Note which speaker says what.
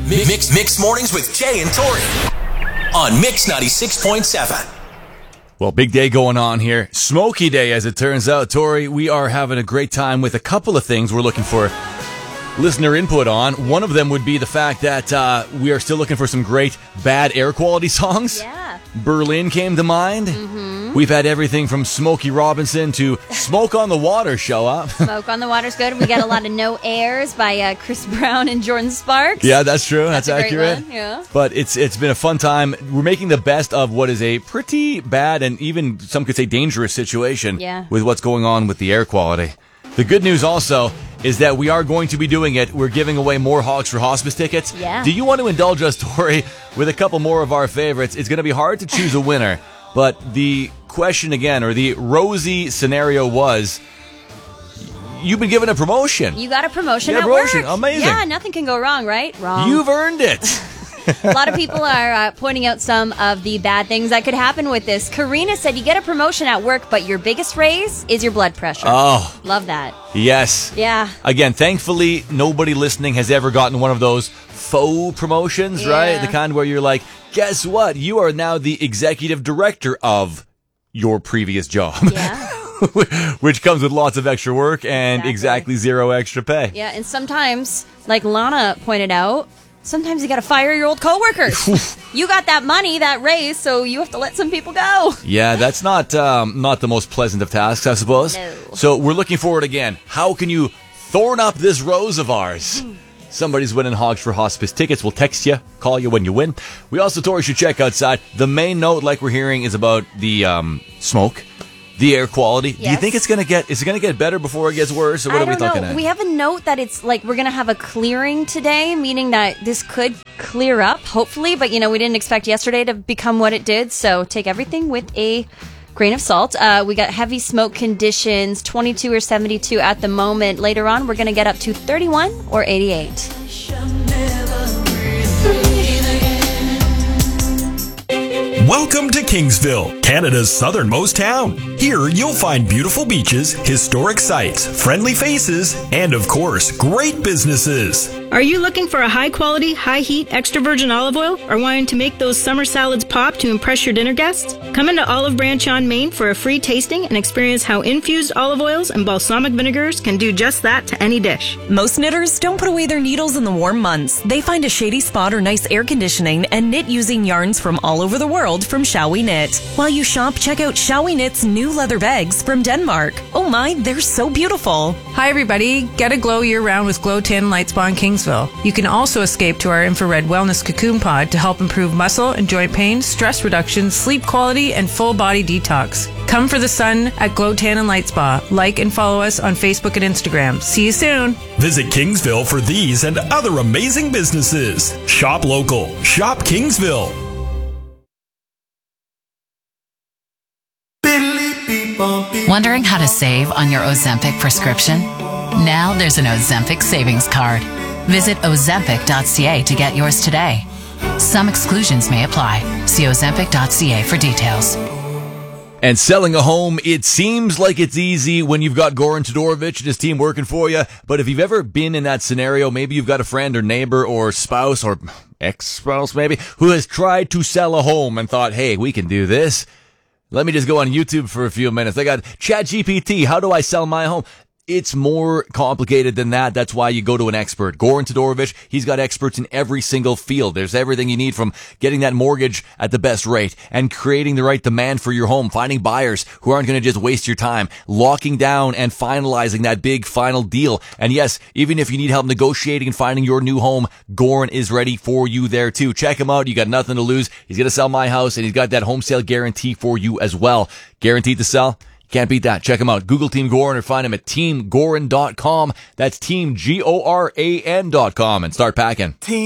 Speaker 1: Mix Mornings with Jay and Tori on Mix 96.7.
Speaker 2: Well, big day going on here. Smoky day, as it turns out. Tori, we are having a great time with a couple of things we're looking for listener input on. One of them would be the fact that we are still looking for some great bad air quality songs.
Speaker 3: Yeah.
Speaker 2: Berlin came to mind. Mm-hmm. We've had everything from Smokey Robinson to Smoke on the Water show up.
Speaker 3: Smoke on the Water's good. We got a lot of No Airs by Chris Brown and Jordan Sparks.
Speaker 2: Yeah, that's true. That's
Speaker 3: a
Speaker 2: accurate.
Speaker 3: great one. Yeah.
Speaker 2: But it's been a fun time. We're making the best of what is a pretty bad and even some could say dangerous situation with what's going on with the air quality. The good news also is that we are going to be doing it. We're giving away more Hogs for Hospice tickets.
Speaker 3: Yeah.
Speaker 2: Do you want to indulge us, Tori, with a couple more of our favorites? It's going to be hard to choose a winner, but the question again, or the rosy scenario was, you've been given a promotion.
Speaker 3: You got a promotion at
Speaker 2: promotion.
Speaker 3: work.
Speaker 2: Amazing.
Speaker 3: Yeah, nothing can go wrong, right? Wrong.
Speaker 2: You've earned it.
Speaker 3: A lot of people are pointing out some of the bad things that could happen with this. Karina said you get a promotion at work, but your biggest raise is your blood pressure.
Speaker 2: Oh.
Speaker 3: Love that.
Speaker 2: Yes.
Speaker 3: Yeah.
Speaker 2: Again, thankfully, nobody listening has ever gotten one of those faux promotions, right? The kind where you're like, guess what? You are now the executive director of your previous job.
Speaker 3: Yeah.
Speaker 2: Which comes with lots of extra work and exactly zero extra pay.
Speaker 3: Yeah, and sometimes, like Lana pointed out, sometimes you got to fire your old coworkers. You got that money, that raise, so you have to let some people go.
Speaker 2: Yeah, that's not the most pleasant of tasks, I suppose.
Speaker 3: No.
Speaker 2: So we're looking forward again. How can you thorn up this rose of ours? Somebody's winning Hogs for Hospice tickets. We'll text you, call you when you win. We also, Tori, should check outside. The main note, like we're hearing, is about the smoke. The air quality.
Speaker 3: Yes.
Speaker 2: Do you think is it going to get better before it gets worse, or what are we looking at?
Speaker 3: We have a note that it's like we're going to have a clearing today, meaning that this could clear up, hopefully, but we didn't expect yesterday to become what it did, so take everything with a grain of salt. We got heavy smoke conditions, 22 or 72 at the moment. Later on, we're going to get up to 31 or 88.
Speaker 4: Welcome to Kingsville, Canada's southernmost town. Here you'll find beautiful beaches, historic sites, friendly faces, and of course, great businesses.
Speaker 5: Are you looking for a high-quality, high-heat, extra virgin olive oil or wanting to make those summer salads pop to impress your dinner guests? Come into Olive Branch on Main for a free tasting and experience how infused olive oils and balsamic vinegars can do just that to any dish.
Speaker 6: Most knitters don't put away their needles in the warm months. They find a shady spot or nice air conditioning and knit using yarns from all over the world from Shall We Knit. While you shop, check out Shall We Knit's new leather bags from Denmark. Oh my, they're so beautiful.
Speaker 7: Hi everybody, get a glow year-round with Glow 10 Light Spa in Kingsville. You can also escape to our infrared wellness cocoon pod to help improve muscle and joint pain, stress reduction, sleep quality, and full body detox. Come for the sun at Glow Tan and Light Spa. Like and follow us on Facebook and Instagram. See you soon.
Speaker 4: Visit Kingsville for these and other amazing businesses. Shop local. Shop Kingsville.
Speaker 8: Wondering how to save on your Ozempic prescription? Now there's an Ozempic savings card. Visit Ozempic.ca to get yours today. Some exclusions may apply. See Ozempic.ca for details.
Speaker 2: And selling a home, it seems like it's easy when you've got Goran Todorovic and his team working for you. But if you've ever been in that scenario, maybe you've got a friend or neighbor or spouse or ex-spouse maybe, who has tried to sell a home and thought, hey, we can do this. Let me just go on YouTube for a few minutes. They got ChatGPT. How do I sell my home? It's more complicated than that. That's why you go to an expert. Goran Todorovic, he's got experts in every single field. There's everything you need from getting that mortgage at the best rate and creating the right demand for your home, finding buyers who aren't going to just waste your time, locking down and finalizing that big final deal. And yes, even if you need help negotiating and finding your new home, Goran is ready for you there too. Check him out. You got nothing to lose. He's going to sell my house and he's got that home sale guarantee for you as well. Guaranteed to sell. Can't beat that. Check him out. Google Team Goran or find him at teamgoran.com. That's teamgoran.com and start packing.